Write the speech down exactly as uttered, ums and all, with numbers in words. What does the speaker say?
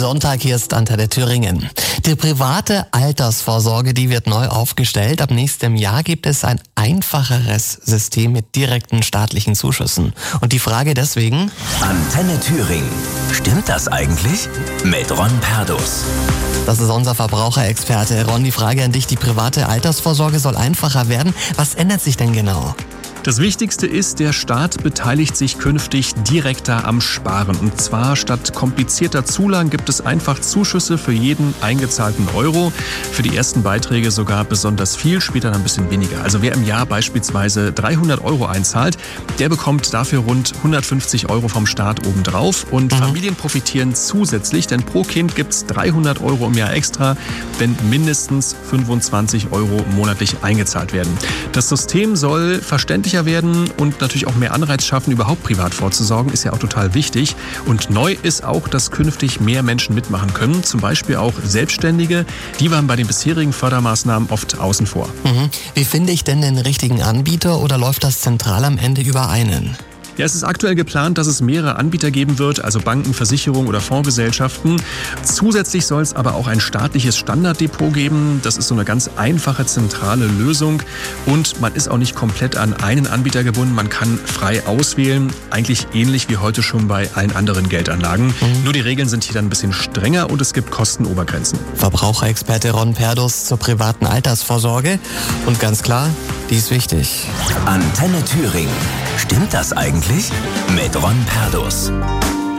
Sonntag, hier ist Antenne Thüringen. Die private Altersvorsorge, die wird neu aufgestellt. Ab nächstem Jahr gibt es ein einfacheres System mit direkten staatlichen Zuschüssen. Und die Frage deswegen: Antenne Thüringen. Stimmt das eigentlich? Mit Ron Perdus. Das ist unser Verbraucherexperte. Ron, die Frage an dich: Die private Altersvorsorge soll einfacher werden. Was ändert sich denn genau? Das Wichtigste ist, der Staat beteiligt sich künftig direkter am Sparen. Und zwar statt komplizierter Zulagen gibt es einfach Zuschüsse für jeden eingezahlten Euro. Für die ersten Beiträge sogar besonders viel, später dann ein bisschen weniger. Also wer im Jahr beispielsweise dreihundert Euro einzahlt, der bekommt dafür rund hundertfünfzig Euro vom Staat obendrauf. Und mhm. Familien profitieren zusätzlich, denn pro Kind gibt es dreihundert Euro im Jahr extra, wenn mindestens fünfundzwanzig Euro monatlich eingezahlt werden. Das System soll verständlich werden und natürlich auch mehr Anreiz schaffen, überhaupt privat vorzusorgen, ist ja auch total wichtig. Und neu ist auch, dass künftig mehr Menschen mitmachen können, zum Beispiel auch Selbstständige. Die waren bei den bisherigen Fördermaßnahmen oft außen vor. Mhm. Wie finde ich denn den richtigen Anbieter oder läuft das zentral am Ende über einen? Ja, es ist aktuell geplant, dass es mehrere Anbieter geben wird, also Banken, Versicherungen oder Fondsgesellschaften. Zusätzlich soll es aber auch ein staatliches Standarddepot geben. Das ist so eine ganz einfache, zentrale Lösung. Und man ist auch nicht komplett an einen Anbieter gebunden. Man kann frei auswählen, eigentlich ähnlich wie heute schon bei allen anderen Geldanlagen. Mhm. Nur die Regeln sind hier dann ein bisschen strenger und es gibt Kostenobergrenzen. Verbraucherexperte Ron Perdus zur privaten Altersvorsorge. Und ganz klar, die ist wichtig. Antenne Thüringen. Stimmt das eigentlich? Mit Ron Perdus.